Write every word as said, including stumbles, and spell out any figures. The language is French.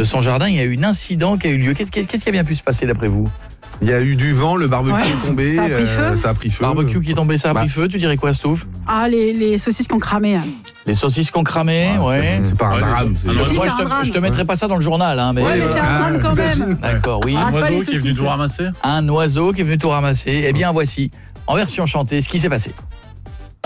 de son jardin, il y a eu un incident qui a eu lieu. Qu'est-ce, qu'est-ce qui a bien pu se passer d'après vous? Il y a eu du vent, le barbecue Ouais. est tombé, Ça a pris feu. euh, ça a pris feu. Barbecue qui est tombé, ça a Bah. pris feu, tu dirais quoi, Stouff? Ah, les, les saucisses qui ont cramé. Les saucisses qu'on cramait, Ouais, ouais. C'est pas un Ouais, drame. les- c'est- Ah, Si, Moi, c'est je un te, drame. je te mettrai pas ça dans le journal, hein, mais... Ouais, mais c'est un Ah, drame quand même. t'imagines. D'accord, oui. Ah, Un pas les oiseau qui est venu saucisses. tout ramasser. Un oiseau qui est venu tout ramasser. Eh bien, voici, en version chantée, ce qui s'est passé.